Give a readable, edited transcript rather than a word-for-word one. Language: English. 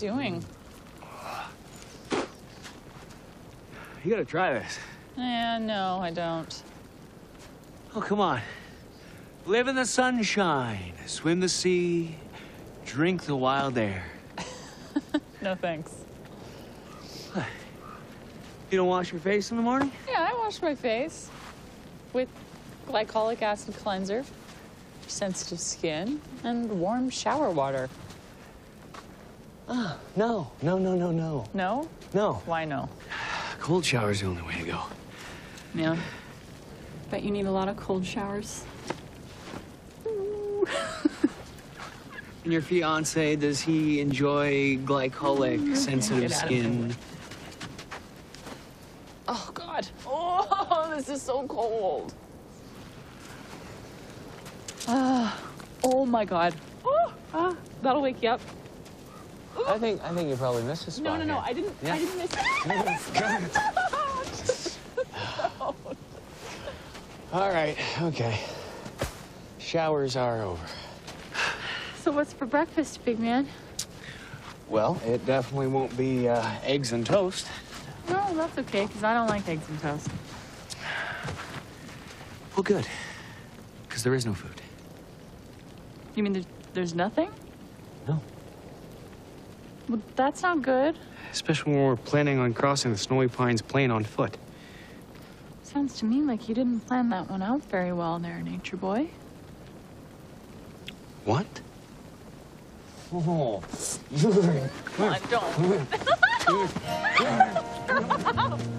doing? You gotta try this. No, I don't. Oh, come on. Live in the sunshine, swim the sea, drink the wild air. No, thanks. What? You don't wash your face in the morning? Yeah, I wash my face with glycolic acid cleanser, sensitive skin, and warm shower water. No. No? No. Why no? Cold shower's the only way to go. Yeah. Bet you need a lot of cold showers. And your fiance, does he enjoy glycolic, sensitive Get out of my skin? way. Oh, God. Oh, this is so cold. Oh, my God. That'll wake you up. I think you probably missed a spot. No, here. I didn't miss it. All right, okay. Showers are over. So what's for breakfast, big man? Well, it definitely won't be eggs and toast. No, that's okay, because I don't like eggs and toast. Well, good. Because there is no food. You mean there's nothing? No. Well, that's not good. Especially when we're planning on crossing the Snowy Pines Plain on foot. Sounds to me like you didn't plan that one out very well there, Nature Boy. What? Oh. Come on, don't.